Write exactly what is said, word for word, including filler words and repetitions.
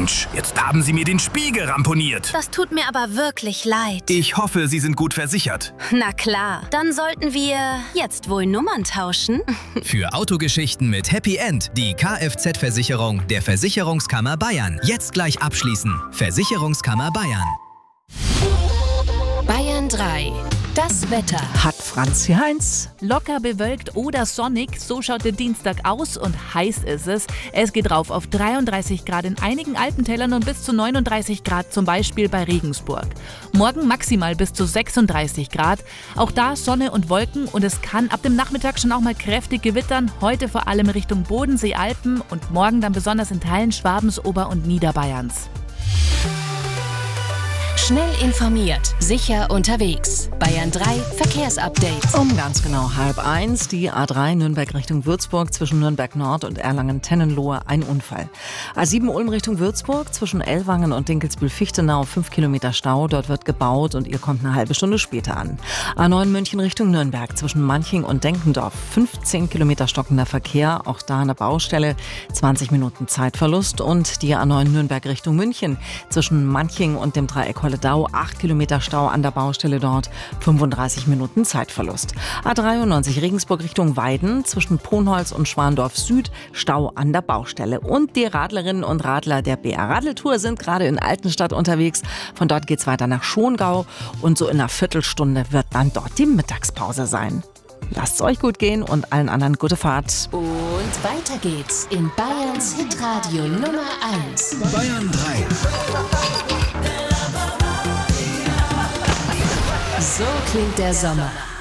Mensch, jetzt haben Sie mir den Spiegel ramponiert. Das tut mir aber wirklich leid. Ich hoffe, Sie sind gut versichert. Na klar, dann sollten wir jetzt wohl Nummern tauschen. Für Autogeschichten mit Happy End die Kfz-Versicherung der Versicherungskammer Bayern. Jetzt gleich abschließen. Versicherungskammer Bayern. Bayern drei. Das Wetter. Hat Franzi Heinz. Locker bewölkt oder sonnig, so schaut der Dienstag aus und heiß ist es. Es geht rauf auf dreiunddreißig Grad in einigen Alpentälern und bis zu neununddreißig Grad zum Beispiel bei Regensburg. Morgen maximal bis zu sechsunddreißig Grad. Auch da Sonne und Wolken und es kann ab dem Nachmittag schon auch mal kräftig gewittern. Heute vor allem Richtung Bodensee, Alpen und morgen dann besonders in Teilen Schwabens, Ober- und Niederbayerns. Schnell informiert, sicher unterwegs. Bayern drei Verkehrsupdate. Um ganz genau halb eins, die A drei Nürnberg Richtung Würzburg zwischen Nürnberg Nord und Erlangen-Tennenlohe, ein Unfall. A sieben Ulm Richtung Würzburg zwischen Ellwangen und Dinkelsbühl-Fichtenau, fünf Kilometer Stau, dort wird gebaut und ihr kommt eine halbe Stunde später an. A neun München Richtung Nürnberg zwischen Manching und Denkendorf, fünfzehn Kilometer stockender Verkehr, auch da eine Baustelle, zwanzig Minuten Zeitverlust. Und die A neun Nürnberg Richtung München zwischen Manching und dem Dreieck Holledau, acht Kilometer Stau an der Baustelle dort, fünfunddreißig Minuten Zeitverlust. A dreiundneunzig Regensburg Richtung Weiden zwischen Ponholz und Schwandorf Süd, Stau an der Baustelle. Und die Radlerinnen und Radler der B R Radeltour sind gerade in Altenstadt unterwegs. Von dort geht's weiter nach Schongau und so in einer Viertelstunde wird dann dort die Mittagspause sein. Lasst's euch gut gehen und allen anderen gute Fahrt. Und weiter geht's in Bayerns Hitradio Nummer eins. Bayern drei. So klingt der Sommer.